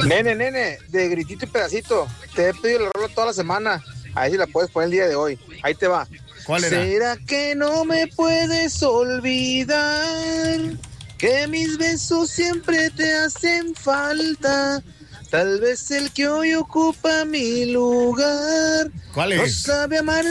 Nene, de Gritito y Pedacito. Te he pedido la rola toda la semana. A ver si la puedes poner el día de hoy. Ahí te va. ¿Cuál era? ¿Será que no me puedes olvidar? Que mis besos siempre te hacen falta. Tal vez el que hoy ocupa mi lugar ¿Cuál no es? sabe amar